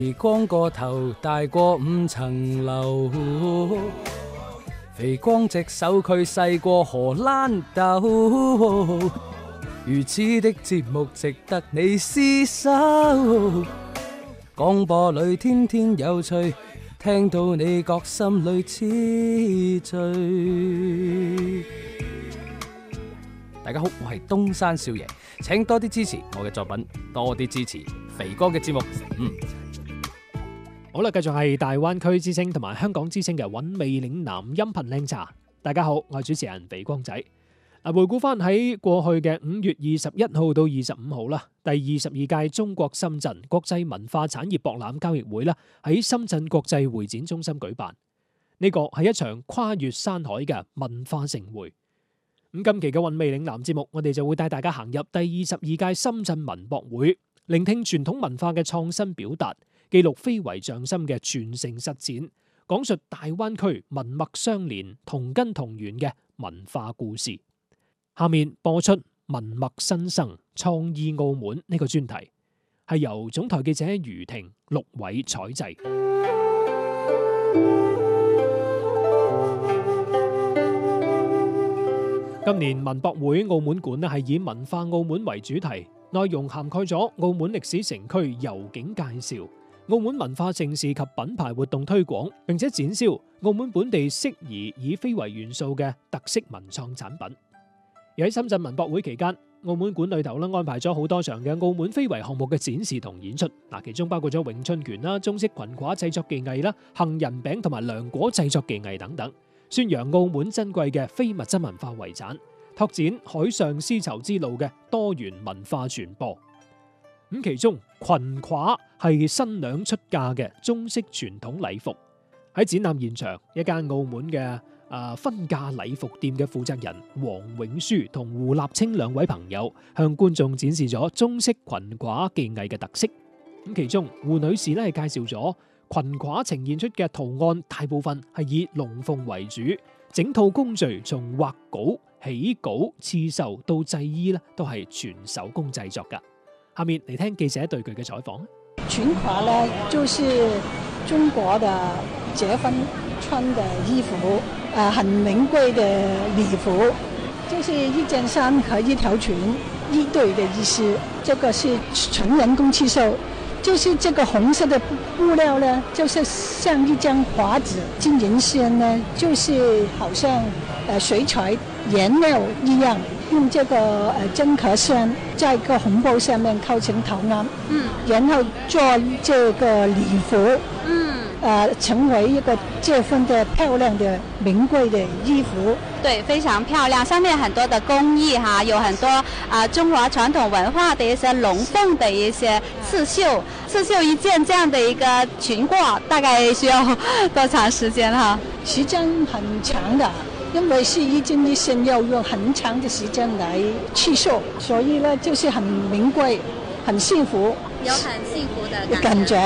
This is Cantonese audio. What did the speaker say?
肥光個頭大過5層樓，肥光隻手佢細過荷蘭豆，如此的節目值得你廝守。廣播裏天天有趣，聽到你覺心裏痴醉。大家好，我係東山少爺，請多啲支持我嘅作品，多啲支持肥哥嘅節目。 好啦，繼續係大灣區之聲同埋香港之聲嘅韻味嶺南音頻靚茶。大家好，我係主持人肥光仔。回顧翻喺過去嘅5月21號到25號啦，第22屆中國深圳國際文化產業博覽交易會啦，喺深圳國際會展中心舉辦。呢個係一場跨越山海嘅文化盛會。咁今期嘅韻味嶺南節目，我哋就會帶大家行入第22屆深圳文博會，聆聽傳統文化嘅創新表達，記錄非遺匠心嘅傳承實踐，講述大灣區文脈相連、同根同源嘅文化故事。下面播出文脈新生創意澳門呢個專題，係由總台記者余婷、陸偉採製。今年文博會澳門館係以文化澳門為主題，內容涵蓋咗澳門歷史城區遊景介紹、澳門文化盛事及品牌活動推廣，並且展銷澳門本地適宜以非遺元素嘅特色文創產品。而喺深圳文博會期間，澳門館裏頭安排咗好多場嘅澳門非遺項目嘅展示同演出，其中包括咗詠春拳啦、中式裙褂製作技藝啦、杏仁餅同埋涼果製作技藝等等，宣揚澳門珍貴嘅非物質文化遺產，拓展海上絲綢之路嘅多元文化傳播。咁其中裙褂係新娘出嫁嘅中式傳統禮服。喺展覽現場，一間澳門嘅婚嫁禮服店嘅負責人黃永書同胡立清兩位朋友向觀眾展示咗中式裙褂技藝嘅特色。咁其中胡女士咧係介紹咗裙褂呈現出嘅圖案大部分係以龍鳳為主，整套工序從畫稿、起稿、刺繡到製衣咧都係全手工製作噶。下面嚟聽記者對佢嘅採訪。 裙褂呢，就是中國的結婚穿的衣服，很名貴的禮服，就是一件衫和一條裙一對的意思。這個是純人工刺繡，就是這個紅色的布料呢，就是像一張畫紙，金銀線呢，就是好像水彩顏料一樣，用這個真殼線在一個紅布上面構成圖案，然後做這個禮服，成為一個結婚的漂亮的名貴的衣服。 對，非常漂亮，上面很多的工藝哈，有很多中華傳統文化的一些龍鳳的一些刺繡一件這樣的一個裙褂，大概需要多長時間哈？ 時間很長的，因為是一針一線要用很長的時間來刺繡，所以呢就是很名貴，很幸福， 有很幸福的感覺。